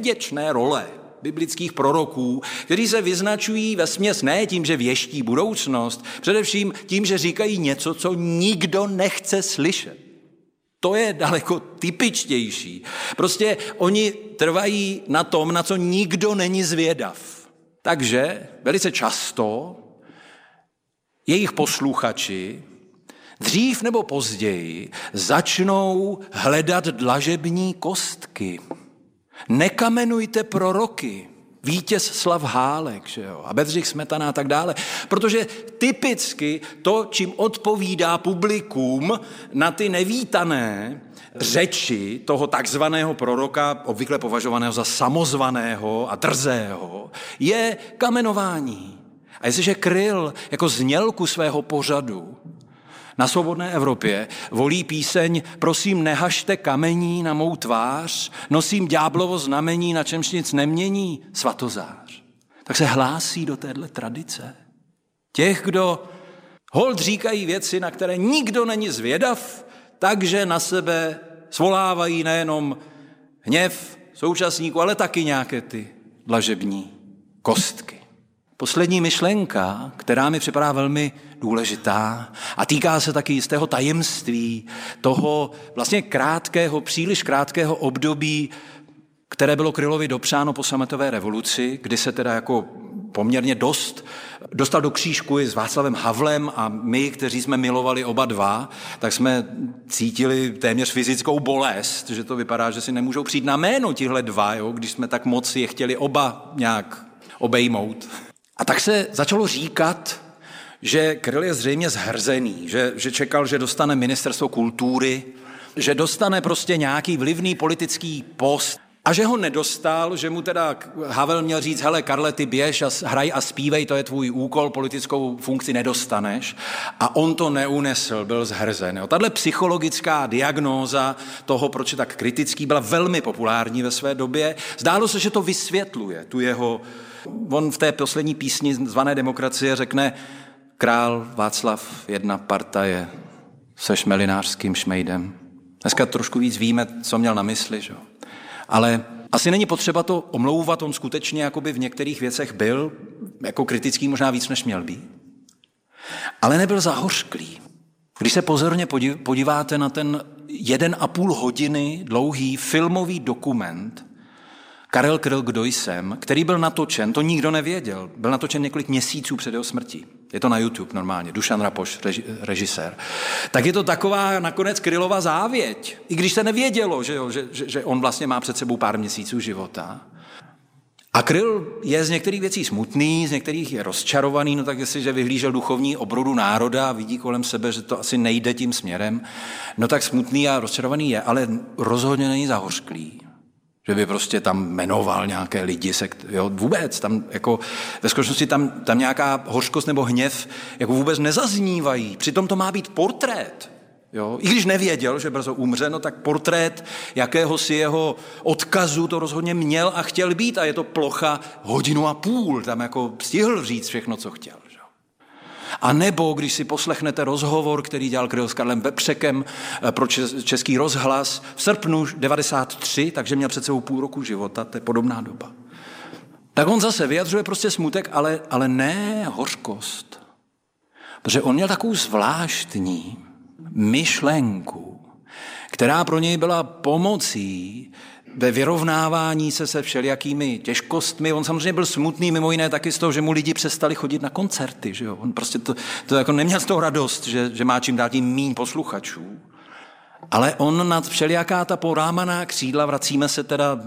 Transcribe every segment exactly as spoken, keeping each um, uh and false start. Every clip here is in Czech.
nevděčné role biblických proroků, kteří se vyznačují vesměs ne tím, že věští budoucnost, především tím, že říkají něco, co nikdo nechce slyšet. To je daleko typičtější. Prostě oni trvají na tom, na co nikdo není zvědav. Takže velice často jejich posluchači dřív nebo později začnou hledat dlažební kostky. Nekamenujte proroky, Vítězslav Hálek, že jo, a Bedřich Smetana a tak dále, protože typicky to, čím odpovídá publikum na ty nevítané řeči toho takzvaného proroka, obvykle považovaného za samozvaného a drzého, je kamenování. A jestliže Kryl jako znělku svého pořadu na Svobodné Evropě volí píseň Prosím, nehažte kamení na mou tvář, nosím ďáblovo znamení, na čemž nic nemění, svatozář, tak se hlásí do téhle tradice. Těch, kdo holt říkají věci, na které nikdo není zvědav, takže na sebe svolávají nejenom hněv současníků, ale taky nějaké ty dlažební kostky. Poslední myšlenka, která mi připadá velmi důležitá a týká se taky jistého tajemství toho vlastně krátkého, příliš krátkého období, které bylo Krylovi dopřáno po sametové revoluci, kdy se teda jako poměrně dost dostal do křížku s Václavem Havlem a my, kteří jsme milovali oba dva, tak jsme cítili téměř fyzickou bolest, že to vypadá, že si nemůžou přijít na jméno tihle dva, jo, když jsme tak moc je chtěli oba nějak obejmout. A tak se začalo říkat, že Kryl je zřejmě zhrzený, že, že čekal, že dostane ministerstvo kultury, že dostane prostě nějaký vlivný politický post a že ho nedostal, že mu teda Havel měl říct, hele Karle, ty běž a hraj a zpívej, to je tvůj úkol, politickou funkci nedostaneš. A on to neunesl, byl zhrzen. Tahle psychologická diagnóza toho, proč je tak kritický, byla velmi populární ve své době. Zdálo se, že to vysvětluje tu jeho. On v té poslední písni zvané Demokracie řekne, král Václav jedna partaje se šmelinářským šmejdem. Dneska trošku víc víme, co měl na mysli, že? Ale asi není potřeba to omlouvat, on skutečně jakoby v některých věcech byl jako kritický možná víc, než měl být. Ale nebyl zahořklý. Když se pozorně podíváte na ten jeden a půl hodiny dlouhý filmový dokument Karel Kryl, kdo jsem, který byl natočen, to nikdo nevěděl, byl natočen několik měsíců před jeho smrtí. Je to na YouTube normálně, Dušan Rapoš, reži, režisér. Tak je to taková nakonec Krylova závěť. I když se nevědělo, že, jo, že, že, že on vlastně má před sebou pár měsíců života. A Kryl je z některých věcí smutný, z některých je rozčarovaný, no tak jestliže vyhlížel duchovní obrodu národa a vidí kolem sebe, že to asi nejde tím směrem, no tak smutný a rozčarovaný je, ale rozhodně není zahořklý. Že by prostě tam jmenoval nějaké lidi, se, jo, vůbec, tam jako ve skutečnosti tam, tam nějaká hořkost nebo hněv jako vůbec nezaznívají. Přitom to má být portrét. Jo? I když nevěděl, že brzo umře, no tak portrét jakéhosi jeho odkazu to rozhodně měl a chtěl být a je to plocha hodinu a půl, tam jako stihl říct všechno, co chtěl. Že? A nebo, když si poslechnete rozhovor, který dělal Kryl s Karlem Vepřekem pro Český rozhlas v srpnu devadesát tři, takže měl před sebou půl roku života, to je podobná doba. Tak on zase vyjadřuje prostě smutek, ale, ale ne hořkost. Protože on měl takovou zvláštní myšlenku, která pro něj byla pomocí ve vyrovnávání se se všelijakými těžkostmi. On samozřejmě byl smutný, mimo jiné taky z toho, že mu lidi přestali chodit na koncerty. Že jo? On prostě to, to jako neměl z toho radost, že, že má čím dál tím míň posluchačů. Ale on nad všelijaká ta porámaná křídla, vracíme se teda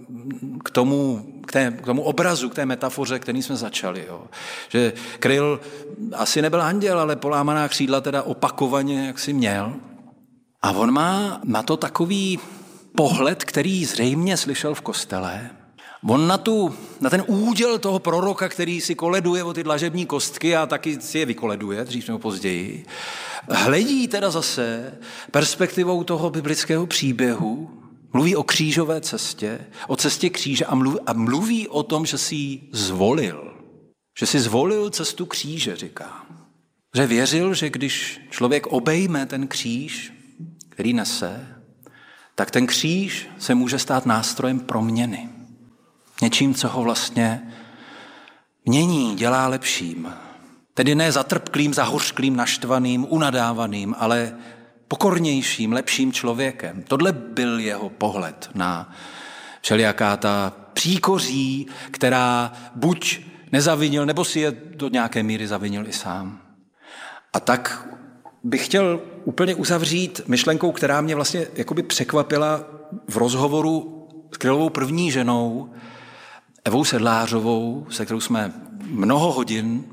k tomu, k, té, k tomu obrazu, k té metafoře, který jsme začali. Jo? Že Kryl asi nebyl anděl, ale polámaná křídla teda opakovaně, jak si měl. A on má na to takový pohled, který zřejmě slyšel v kostele. On na, tu, na ten úděl toho proroka, který si koleduje o ty dlažební kostky a taky si je vykoleduje, dřív nebo později, hledí teda zase perspektivou toho biblického příběhu, mluví o křížové cestě, o cestě kříže a mluví, a mluví o tom, že si ji zvolil. Že si zvolil cestu kříže, říká. Že věřil, že když člověk obejme ten kříž, který nese, tak ten kříž se může stát nástrojem proměny. Něčím, co ho vlastně mění, dělá lepším. Tedy ne zatrpklým, zahořklým, naštvaným, unadávaným, ale pokornějším, lepším člověkem. Tohle byl jeho pohled na všelijaká ta příkoří, která buď nezavinil, nebo si je do nějaké míry zavinil i sám. A tak bych chtěl úplně uzavřít myšlenkou, která mě vlastně jakoby překvapila v rozhovoru s Krylovou první ženou, Evou Sedlářovou, se kterou jsme mnoho hodin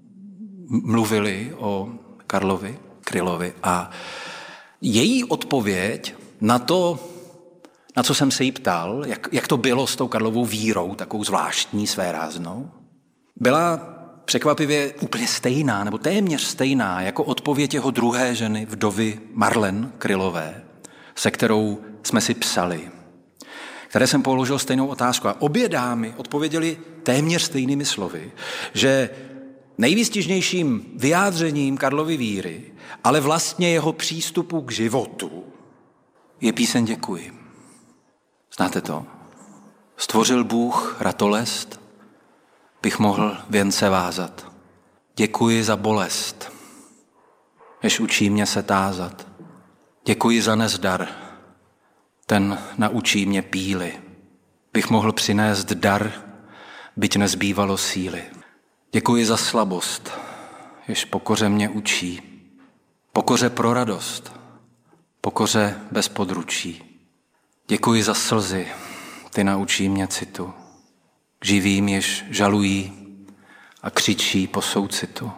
mluvili o Karlovi Krylovi. A její odpověď na to, na co jsem se jí ptal, jak, jak to bylo s tou Karlovou vírou, takovou zvláštní, svéráznou, byla překvapivě úplně stejná, nebo téměř stejná, jako odpověď jeho druhé ženy, vdovy Marlen Krylové, se kterou jsme si psali, které jsem položil stejnou otázku. A obě dámy odpověděly téměř stejnými slovy, že nejvýstižnějším vyjádřením Karlovy víry, ale vlastně jeho přístupu k životu, je píseň Děkuji. Znáte to? Stvořil Bůh ratolest, bych mohl věnce vázat. Děkuji za bolest, jež učí mě se tázat. Děkuji za nezdar, ten naučí mě píly. Bych mohl přinést dar, byť nezbývalo síly. Děkuji za slabost, jež pokoře mě učí. Pokoře pro radost, pokoře bez područí. Děkuji za slzy, ty naučí mě citu. K živým, jež žalují a křičí po soucitu.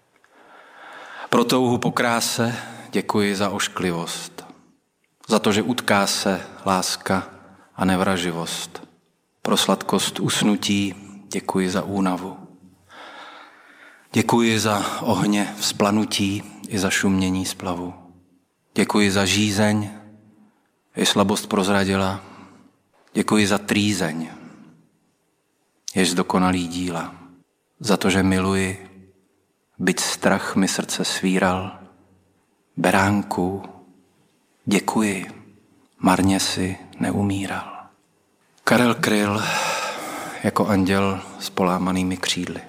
Pro touhu po kráse děkuji za ošklivost. Za to, že utká se láska a nevraživost. Pro sladkost usnutí děkuji za únavu. Děkuji za ohně vzplanutí i za šumění splavu. Děkuji za žízeň, i slabost prozradila. Děkuji za trýzeň, jež zdokonalý díla. Za to, že miluji, byť strach mi srdce svíral. Beránku, děkuji, marně si neumíral. Karel Kryl jako anděl s polámanými křídly.